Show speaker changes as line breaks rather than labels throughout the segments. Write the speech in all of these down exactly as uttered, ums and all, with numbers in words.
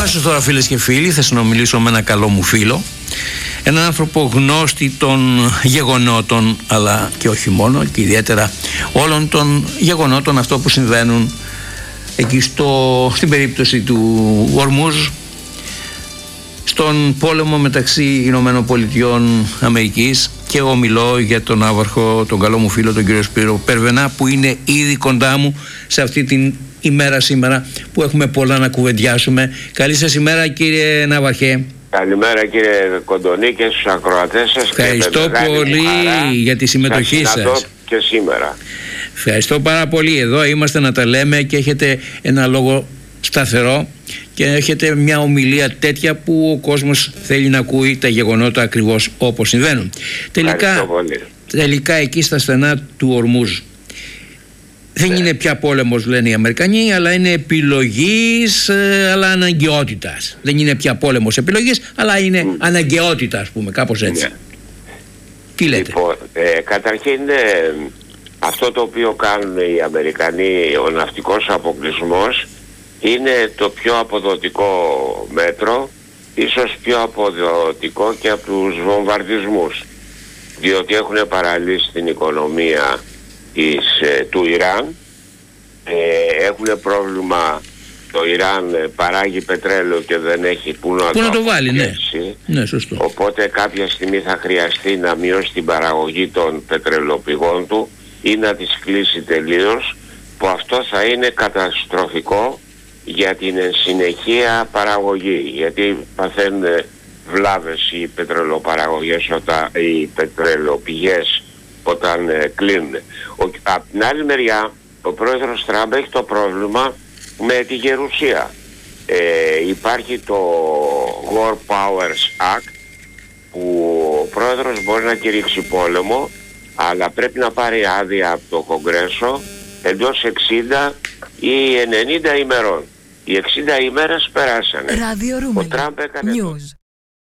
σας τώρα, φίλες και φίλοι. Θα συνομιλήσω με ένα καλό μου φίλο, έναν άνθρωπο γνώστη των γεγονότων, αλλά και όχι μόνο, και ιδιαίτερα όλων των γεγονότων αυτό που συμβαίνουν εκεί στο, στην περίπτωση του Ορμούζ, στον πόλεμο μεταξύ Ηνωμένων Πολιτειών Αμερικής, και εγώ μιλώ για τον άβαρχο, τον καλό μου φίλο, τον κύριο Σπύρο Περβενά, που είναι ήδη κοντά μου σε αυτή την ημέρα σήμερα που έχουμε πολλά να κουβεντιάσουμε. Καλή σας ημέρα, κύριε Ναύαρχε.
Καλημέρα, κύριε Κοντονή, και στους ακροατές σας.
Ευχαριστώ πολύ για τη συμμετοχή σας.
Και σήμερα.
Ευχαριστώ πάρα πολύ. Εδώ είμαστε να τα λέμε και έχετε ένα λόγο σταθερό και έχετε μια ομιλία τέτοια που ο κόσμος θέλει να ακούει τα γεγονότα ακριβώς όπως συμβαίνουν. Τελικά, τελικά εκεί στα στενά του Ορμούζ δεν ναι. είναι πια πόλεμος, λένε οι Αμερικανοί, αλλά είναι επιλογής, αλλά αναγκαιότητας. Δεν είναι πια πόλεμος επιλογής, αλλά είναι mm. αναγκαιότητα, ας πούμε, κάπως έτσι. Ναι. Τι λέτε?
Λοιπόν, ε, καταρχήν ε, αυτό το οποίο κάνουν οι Αμερικανοί, ο ναυτικός αποκλεισμός, είναι το πιο αποδοτικό μέτρο, ίσως πιο αποδοτικό και από τους βομβαρδισμούς, διότι έχουν παραλύσει την οικονομία της, ε, του Ιράν. ε, έχουν πρόβλημα, το Ιράν παράγει πετρέλαιο και δεν έχει που να,
που το, να το βάλει, ναι. ναι σωστό.
Οπότε κάποια στιγμή θα χρειαστεί να μειώσει την παραγωγή των πετρελαιοπηγών του ή να τις κλείσει τελείως, που αυτό θα είναι καταστροφικό για την συνεχεία παραγωγή, γιατί παθαίνουν βλάβες οι πετρελαιοπαραγωγές, όταν, οι πετρελαιοπηγές όταν ε, κλείνουν. Ο, απ' την άλλη μεριά, ο πρόεδρος Τραμπ έχει το πρόβλημα με τη γερουσία. Ε, υπάρχει το War Powers Act, που ο πρόεδρος μπορεί να κηρύξει πόλεμο, αλλά πρέπει να πάρει άδεια από το Κογκρέσο εντός εξήντα ή ενενήντα ημερών. Οι εξήντα ημέρες περάσανε. Ο Τραμπ έκανε
News.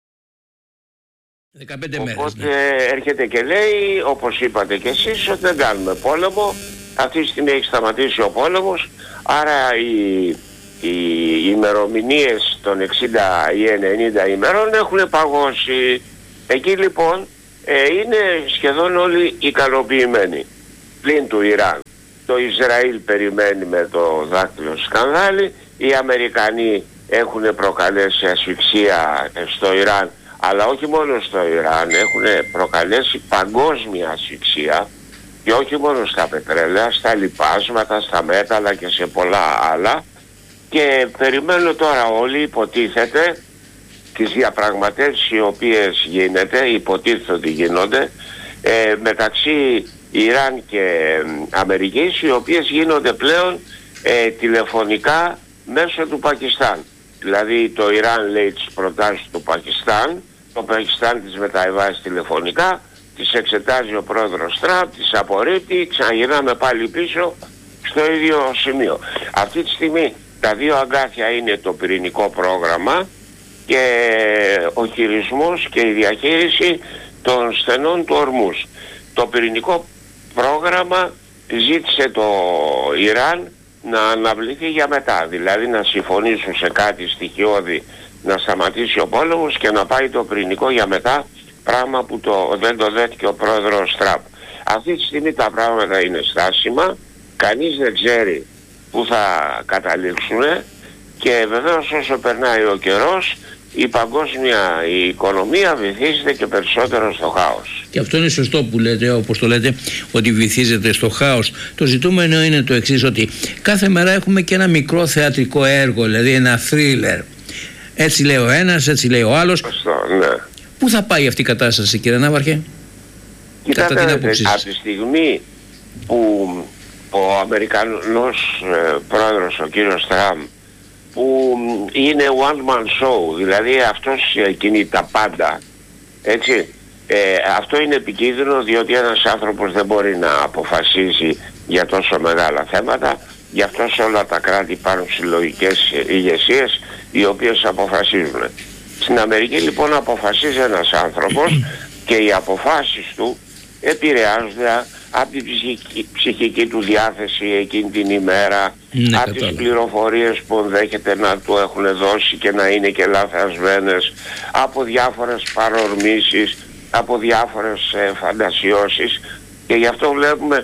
δεκαπέντε
Οπότε
μέρες, ναι.
έρχεται και λέει, όπως είπατε και εσείς, ότι δεν κάνουμε πόλεμο. Αυτή τη στιγμή έχει σταματήσει ο πόλεμος, άρα οι, οι ημερομηνίες των εξήντα ή ενενήντα ημερών έχουν παγώσει. Εκεί λοιπόν ε, είναι σχεδόν όλοι ικανοποιημένοι, πλην του Ιράν. Το Ισραήλ περιμένει με το δάκτυλο σκανδάλι. Οι Αμερικανοί έχουν προκαλέσει ασφυξία στο Ιράν, αλλά όχι μόνο στο Ιράν, έχουν προκαλέσει παγκόσμια ασφυξία, και όχι μόνο στα πετρέλαια, στα λιπάσματα, στα μέταλλα και σε πολλά άλλα. Και περιμένουν τώρα όλοι, υποτίθεται, τις διαπραγματεύσεις οι οποίες γίνεται, υποτίθεται ότι γίνονται, ε, μεταξύ Ιράν και ε, Αμερικής, οι οποίες γίνονται πλέον ε, τηλεφωνικά μέσω του Πακιστάν. Δηλαδή το Ιράν λέει τις προτάσεις του Πακιστάν, το Πακιστάν τις μεταβάζει τηλεφωνικά, τις εξετάζει ο πρόεδρος Τραμπ, τις απορρίπτει, ξαναγυρνάμε πάλι πίσω στο ίδιο σημείο. Αυτή τη στιγμή τα δύο αγκάθια είναι το πυρηνικό πρόγραμμα και ο χειρισμός και η διαχείριση των στενών του Ορμούζ. Το πυρηνικό πρόγραμμα ζήτησε το Ιράν να αναβληθεί για μετά, δηλαδή να συμφωνήσουν σε κάτι στοιχειώδη, να σταματήσει ο πόλεμος και να πάει το πυρηνικό για μετά, πράγμα που το, δεν το δέχτηκε ο πρόεδρος Τραμπ. Αυτή τη στιγμή τα πράγματα είναι στάσιμα, κανείς δεν ξέρει που θα καταλήξουν, και βεβαίως όσο περνάει ο καιρός η παγκόσμια η οικονομία βυθίζεται και περισσότερο στο χάος.
Και αυτό είναι σωστό που λέτε, όπως το λέτε, ότι βυθίζεται στο χάος. Το ζητούμενο είναι το εξής, ότι κάθε μέρα έχουμε και ένα μικρό θεατρικό έργο, δηλαδή ένα θρίλερ. Έτσι λέει ο ένας, έτσι λέει ο άλλος.
Αυτό, ναι.
Πού θα πάει αυτή η κατάσταση, κύριε Ναύαρχε?
Κοιτάτε, από τη στιγμή που ο Αμερικανός ε, πρόεδρος, ο κύριος Τραμπ, που είναι one man show, δηλαδή αυτός κινεί τα πάντα, έτσι, ε, αυτό είναι επικίνδυνο, διότι ένας άνθρωπος δεν μπορεί να αποφασίζει για τόσο μεγάλα θέματα. Γι' αυτό σε όλα τα κράτη υπάρχουν συλλογικές ηγεσίες οι οποίες αποφασίζουν. Στην Αμερική λοιπόν αποφασίζει ένας άνθρωπος και οι αποφάσεις του επηρεάζονται από την ψυχική, ψυχική του διάθεση εκείνη την ημέρα,
ναι,
από τις πληροφορίες που ενδέχεται να του έχουν δώσει και να είναι και λαθασμένες, από διάφορες παρορμήσεις, από διάφορες ε, φαντασιώσεις, και γι' αυτό βλέπουμε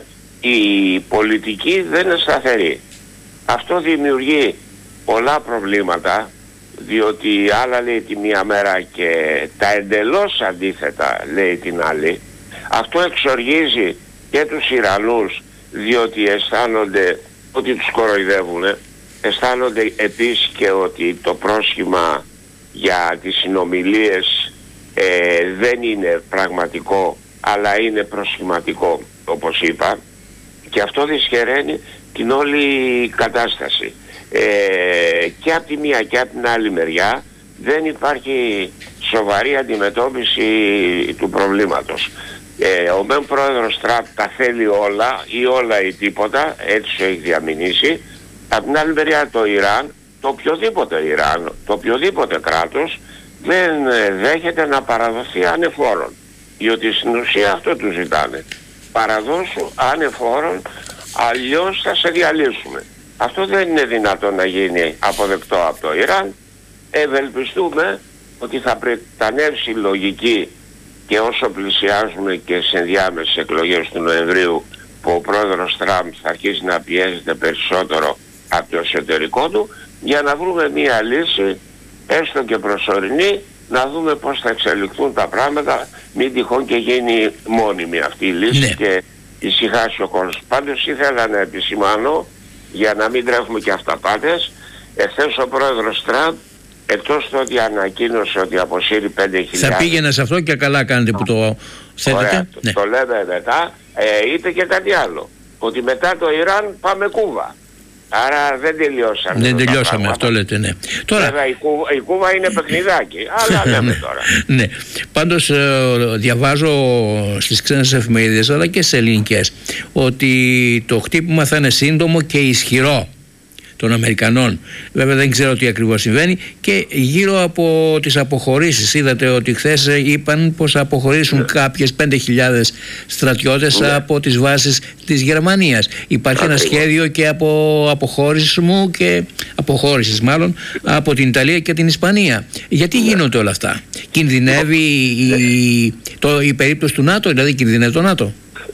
η πολιτική δεν είναι σταθερή. Αυτό δημιουργεί πολλά προβλήματα, διότι άλλα λέει τη μία μέρα και τα εντελώς αντίθετα λέει την άλλη. Αυτό εξοργίζει και τους Ιρανούς, διότι αισθάνονται ότι τους κοροϊδεύουν, αισθάνονται επίσης και ότι το πρόσχημα για τις συνομιλίες ε, δεν είναι πραγματικό, αλλά είναι προσχηματικό, όπως είπα, και αυτό δυσχεραίνει την όλη κατάσταση. Ε, και από τη μία και από την άλλη μεριά δεν υπάρχει σοβαρή αντιμετώπιση του προβλήματος. Ε, ο μεν πρόεδρος Τραμπ τα θέλει όλα ή όλα ή τίποτα, έτσι το έχει διαμηνήσει. Από την άλλη μεριά το Ιράν, το οποιοδήποτε Ιράν, το οποιοδήποτε κράτος δεν δέχεται να παραδοθεί ανεφόρον, διότι στην ουσία αυτό του ζητάνε. Παραδώσου ανεφόρον, αλλιώς θα σε διαλύσουμε. Αυτό δεν είναι δυνατόν να γίνει αποδεκτό από το Ιράν. Ευελπιστούμε ότι θα πρετανεύσει η λογική, και όσο πλησιάζουμε και σε ενδιάμεσες εκλογές του Νοεμβρίου, που ο πρόεδρος Τραμπ θα αρχίσει να πιέζεται περισσότερο από το εσωτερικό του, για να βρούμε μία λύση, έστω και προσωρινή, να δούμε πώς θα εξελιχθούν τα πράγματα, μην τυχόν και γίνει μόνιμη αυτή η λύση, ναι, και ησυχάσει ο κόσμος. Πάντως ήθελα να επισημάνω, για να μην τρέχουμε και αυταπάτες, εχθές ο πρόεδρος Τραμπ, εκτός το ότι ανακοίνωσε ότι αποσύρει πέντε χιλιάδες...
Θα πήγαινα σε αυτό και καλά κάνετε που το θέλετε.
Ωραία,
ναι.
Το λέμε μετά. Ε, είπε και κάτι άλλο, ότι μετά το Ιράν πάμε Κούβα. Άρα δεν τελειώσαμε.
Δεν τελειώσαμε, αυτό λέτε, ναι.
Τώρα... Βέβαια η Κούβα, η Κούβα είναι παιχνιδάκι, αλλά λέμε τώρα.
Ναι, πάντως διαβάζω στις ξένες εφημερίδες αλλά και σε ελληνικές ότι το χτύπημα θα είναι σύντομο και ισχυρό των Αμερικανών. Βέβαια δεν ξέρω τι ακριβώς συμβαίνει, και γύρω από τις αποχωρήσεις είδατε ότι χθες είπαν πως θα αποχωρήσουν yeah. κάποιες πέντε χιλιάδες στρατιώτες yeah. από τις βάσεις της Γερμανίας. Υπάρχει yeah. ένα σχέδιο και από αποχώρησης μου και αποχώρησης μάλλον από την Ιταλία και την Ισπανία. Γιατί yeah. γίνονται όλα αυτά? Κινδυνεύει yeah. η, το, η περίπτωση του ΝΑΤΟ, δηλαδή κινδυνεύει το ΝΑΤΟ?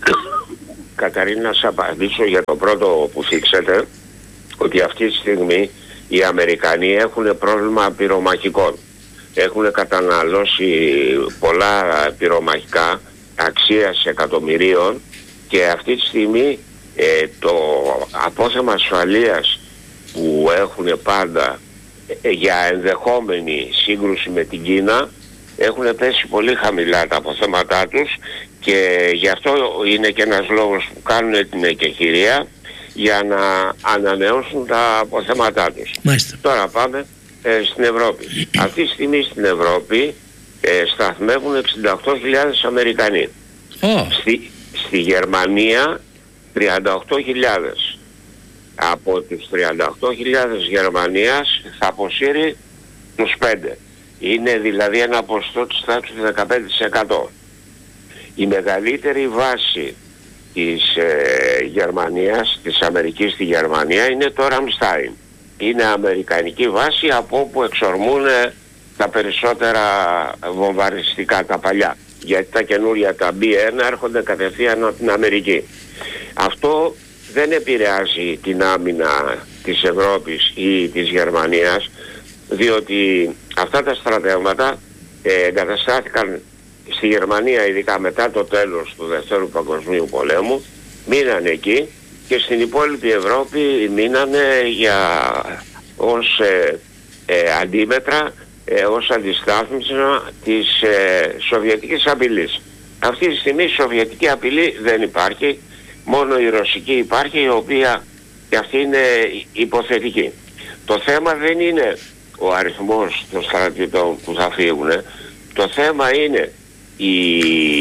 Καταρίνα, να σας απαντήσω για το πρώτο που θίξατε, ότι αυτή τη στιγμή οι Αμερικανοί έχουν πρόβλημα πυρομαχικών. Έχουν καταναλώσει πολλά πυρομαχικά αξίας εκατομμυρίων, και αυτή τη στιγμή ε, το απόθεμα ασφαλείας που έχουν πάντα ε, για ενδεχόμενη σύγκρουση με την Κίνα έχουν πέσει πολύ χαμηλά τα αποθέματά τους, και γι' αυτό είναι και ένας λόγος που κάνουν την εκεχηρία, για να ανανεώσουν τα αποθέματά τους.
Μάλιστα.
Τώρα πάμε ε, στην Ευρώπη. Αυτή τη στιγμή στην Ευρώπη ε, σταθμεύουν εξήντα οκτώ χιλιάδες Αμερικανοί.
Oh.
Στη, στη Γερμανία τριάντα οκτώ χιλιάδες. Από τους τριάντα οκτώ χιλιάδες Γερμανίας θα αποσύρει τους πέντε. Είναι δηλαδή ένα ποσοστό της τάξης του δεκαπέντε τοις εκατό. Η μεγαλύτερη βάση της ε, Γερμανίας, της Αμερικής στη Γερμανία, είναι το Ραμστάιν. Είναι αμερικανική βάση από όπου εξορμούν τα περισσότερα βομβαριστικά, τα παλιά. Γιατί τα καινούρια, τα μπι ένα, έρχονται κατευθείαν από την Αμερική. Αυτό δεν επηρεάζει την άμυνα της Ευρώπης ή της Γερμανίας, διότι αυτά τα στρατεύματα ε, εγκαταστάθηκαν στη Γερμανία, ειδικά μετά το τέλος του Δευτέρου Παγκοσμίου Πολέμου, μείνανε εκεί, και στην υπόλοιπη Ευρώπη μείνανε για, ως ε, ε, αντίμετρα, ε, ως αντιστάθμισμα της ε, σοβιετικής απειλής. Αυτή τη στιγμή η σοβιετική απειλή δεν υπάρχει, μόνο η ρωσική υπάρχει, η οποία και αυτή είναι υποθετική. Το θέμα δεν είναι ο αριθμός των στρατιωτών που θα φύγουν, το θέμα είναι η,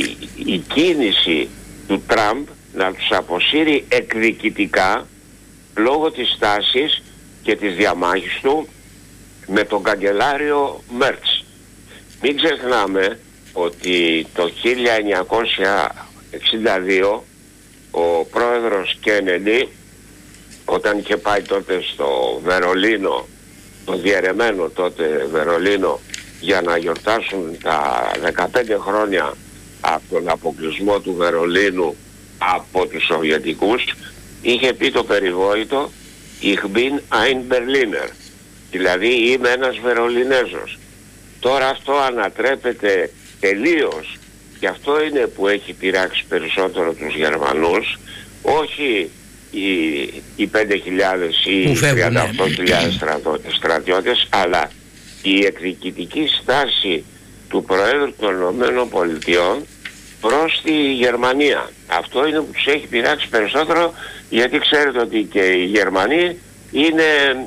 η κίνηση του Τραμπ να τους αποσύρει εκδικητικά λόγω της τάσης και της διαμάχης του με τον καγκελάριο Μέρτς. Μην ξεχνάμε ότι το χίλια εννιακόσια εξήντα δύο ο πρόεδρος Κέννεντι, όταν είχε πάει τότε στο Βερολίνο, το διαιρεμένο τότε Βερολίνο, για να γιορτάσουν τα δεκαπέντε χρόνια από τον αποκλεισμό του Βερολίνου από τους Σοβιετικούς, είχε πει το περιβόητο «Ich bin ein Berliner», δηλαδή είμαι ένας Βερολινέζος. Τώρα αυτό ανατρέπεται τελείως, και αυτό είναι που έχει πειράξει περισσότερο τους Γερμανούς, όχι οι, οι πέντε χιλιάδες ή οι τριάντα οκτώ χιλιάδες στρατιώτες, αλλά η εκδικητική στάση του Προέδρου των Ηνωμένων Πολιτειών προς τη Γερμανία. Αυτό είναι που τους έχει πειράξει περισσότερο, γιατί ξέρετε ότι και οι Γερμανοί είναι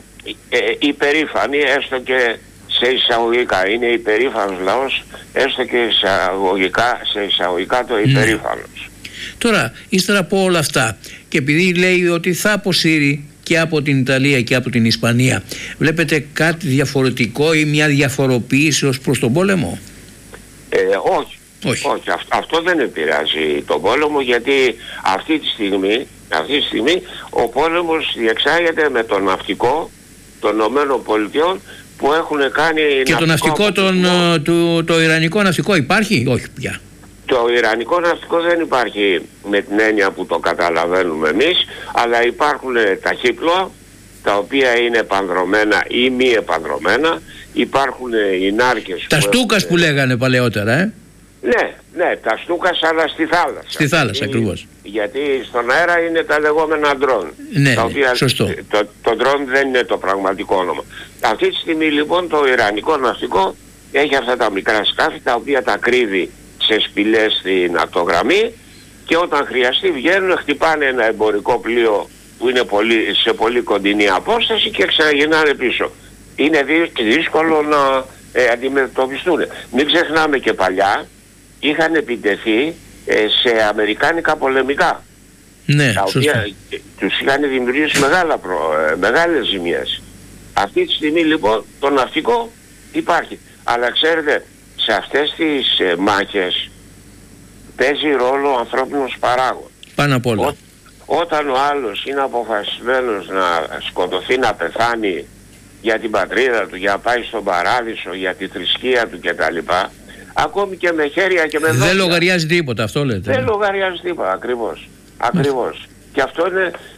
ε, υπερήφανοι, έστω και σε εισαγωγικά. Είναι υπερήφανος λαός, έστω και εισαγωγικά, σε εισαγωγικά το υπερήφανος.
Mm. Τώρα, ύστερα από όλα αυτά, και επειδή λέει ότι θα αποσύρει και από την Ιταλία και από την Ισπανία, βλέπετε κάτι διαφορετικό ή μια διαφοροποίηση ως προς τον πόλεμο?
Ε, όχι. Όχι. όχι. Αυτό, αυτό δεν επηρεάζει τον πόλεμο, γιατί αυτή τη στιγμή, αυτή τη στιγμή ο πόλεμος διεξάγεται με το ναυτικό των Ηνωμένων Πολιτειών, που έχουν κάνει...
Και το ναυτικό, τον, το, το ιρανικό ναυτικό υπάρχει? Όχι πια.
Το ιρανικό ναυτικό δεν υπάρχει με την έννοια που το καταλαβαίνουμε εμείς, αλλά υπάρχουν ταχύπλοα τα οποία είναι επανδρωμένα ή μη επανδρωμένα, υπάρχουν οι νάρκες...
Τα στούκας έχουν... που λέγανε παλαιότερα, ε?
Ναι, ναι, τα στούκας, αλλά στη θάλασσα.
Στη θάλασσα, ακριβώς.
Γιατί στον αέρα είναι τα λεγόμενα ντρόν.
Ναι,
τα οποία,
σωστό.
Το, το ντρόν δεν είναι το πραγματικό όνομα. Αυτή τη στιγμή λοιπόν το ιρανικό ναυτικό έχει αυτά τα μικρά σκάφη, τα οποία τα κρύβει σε σπηλές στην ακτογραμμή, και όταν χρειαστεί βγαίνουν, χτυπάνε ένα εμπορικό πλοίο που είναι πολύ, σε πολύ κοντινή απόσταση, και ξαναγυρνάνε πίσω. Είναι δύσκολο να ε, αντιμετωπιστούν. Μην ξεχνάμε, και παλιά είχαν επιτεθεί ε, σε αμερικάνικα πολεμικά,
ναι,
τα οποία τους είχαν δημιουργήσει μεγάλα προ, ε, μεγάλες ζημιές. Αυτή τη στιγμή λοιπόν το ναυτικό υπάρχει, αλλά ξέρετε, σε αυτές τις ε, μάχες παίζει ρόλο ο ανθρώπινος παράγων.
Πάνω απ' όλα. Ό,
όταν ο άλλος είναι αποφασισμένος να σκοτωθεί, να πεθάνει για την πατρίδα του, για να πάει στον παράδεισο, για τη θρησκεία του κτλ., ακόμη και με χέρια και με δόντια,
δεν λογαριάζει τίποτα, αυτό λέτε?
Δεν λογαριάζει τίποτα, ακριβώς. Ακριβώς. Και αυτό είναι